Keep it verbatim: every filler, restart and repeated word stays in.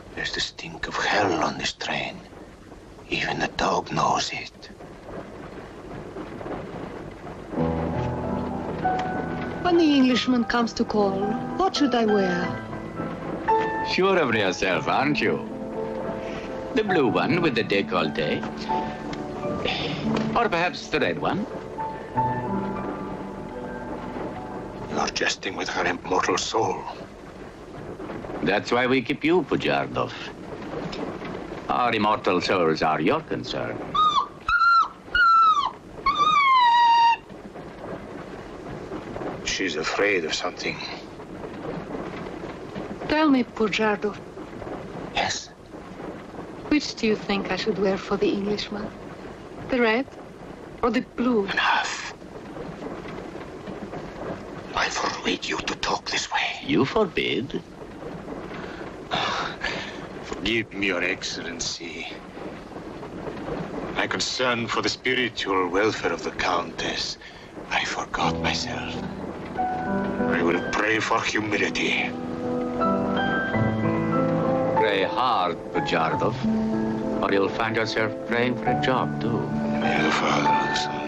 There's the stink of hell on this train. Even the dog knows it. When the Englishman comes to call, what should I wear? Sure of yourself, aren't you? The blue one with the décolleté. Or perhaps the red one. You're jesting with her immortal soul. That's why we keep you, Pujardov. Our immortal souls are your concern. She's afraid of something. Tell me, Pujardov, Yes. which do you think I should wear for the Englishman? The red or the blue? Enough. I forbid you to talk this way. You forbid? Forgive me, Your Excellency. My concern for the spiritual welfare of the Countess, I forgot myself. I will pray for humility. Pray hard, Pujardov, or you'll find yourself praying for a job, too. May the Father, Son,